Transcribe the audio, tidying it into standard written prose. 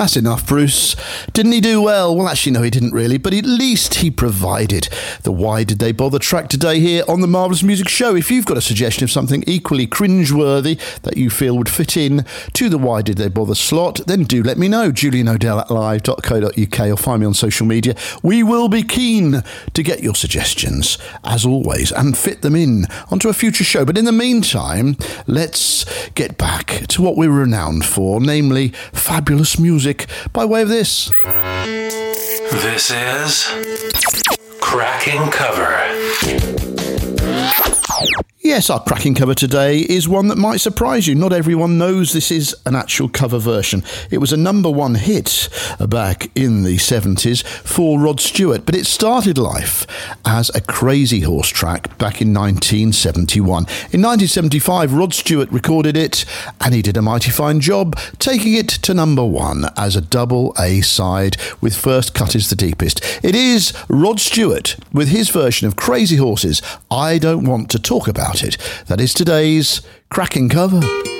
That's enough, Bruce. Didn't he do well? Well, actually, no, he didn't really, but at least he provided the Why Did They Bother track today here on the Marvellous Music Show. If you've got a suggestion of something equally cringeworthy that you feel would fit in to the Why Did They Bother slot, then do let me know. julianodell@live.co.uk or find me on social media. We will be keen to get your suggestions, as always, and fit them in onto a future show. But in the meantime, let's get back to what we're renowned for, namely fabulous music by way of this. This is Cracking Cover. Yes, our cracking cover today is one that might surprise you. Not everyone knows this is an actual cover version. It was a number one hit back in the 70s for Rod Stewart, but it started life as a Crazy Horse track back in 1971. In 1975, Rod Stewart recorded it, and he did a mighty fine job, taking it to number one as a double A side with First Cut Is the Deepest. It is Rod Stewart with his version of Crazy Horses, I Don't Want to Talk About It. That is today's cracking cover.